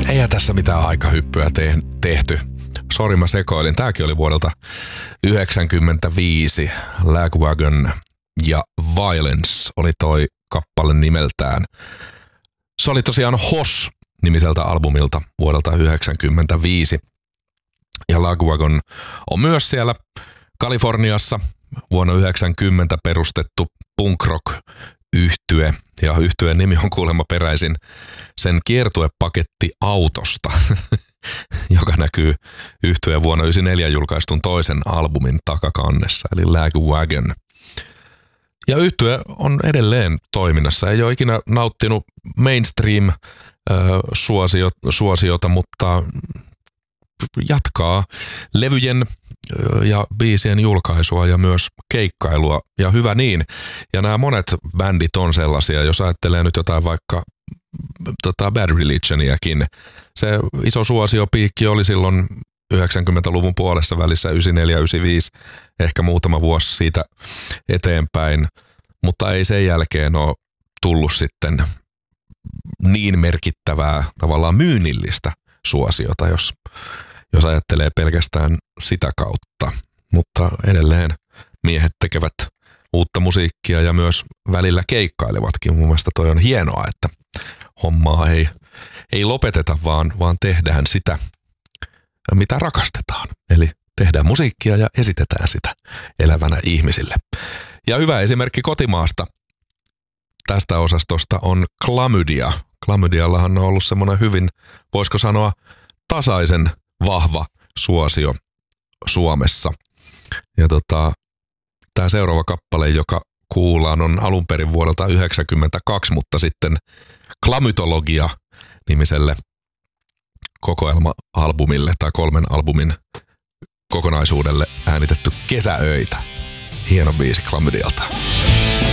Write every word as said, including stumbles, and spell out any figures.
Eihän tässä mitään aikahyppyä te- tehty. Sori, mä sekoilin. Tääkin oli vuodelta yhdeksänkymmentäviisi. Lagwagon ja Violence oli toi kappale nimeltään. Se oli tosiaan H O S-nimiseltä albumilta vuodelta yhdeksänkymmentäviisi. Ja Lagwagon on myös siellä Kaliforniassa vuonna yhdeksänkymmentä perustettu punk rock yhtye. Ja yhtyeen nimi on kuulemma peräisin sen kiertuepaketti autosta, joka näkyy yhtyeen vuonna yhdeksänkymmentäneljä julkaistun toisen albumin takakannessa, eli Lagwagon. Ja yhtye on edelleen toiminnassa. Ei ole ikinä nauttinut mainstream-suosiota, mutta jatkaa levyjen ja biisien julkaisua ja myös keikkailua, ja hyvä niin. Ja nämä monet bändit on sellaisia, jos ajattelee nyt jotain vaikka tota Bad Religioniakin. Se iso suosiopiikki oli silloin yhdeksänkymmentäluvun puolessa välissä yhdeksänkymmentäneljä yhdeksänkymmentäviisi, ehkä muutama vuosi siitä eteenpäin, mutta ei sen jälkeen ole tullut sitten niin merkittävää tavallaan myynnillistä suosiota, jos, jos ajattelee pelkästään sitä kautta. Mutta edelleen miehet tekevät uutta musiikkia ja myös välillä keikkailevatkin. Mun mielestä toi on hienoa, että hommaa ei, ei lopeteta, vaan, vaan tehdään sitä, mitä rakastetaan. Eli tehdään musiikkia ja esitetään sitä elävänä ihmisille. Ja hyvä esimerkki kotimaasta tästä osastosta on Klamydia. Klamydiallahan on ollut semmoinen hyvin, voisiko sanoa, tasaisen vahva suosio Suomessa. Ja tota, tämä seuraava kappale, joka kuullaan, on alun perin vuodelta yhdeksänkymmentäkaksi, mutta sitten Klamytologia-nimiselle kokoelma-albumille tai kolmen albumin kokonaisuudelle äänitetty Kesäöitä. Hieno biisi Klamydialta.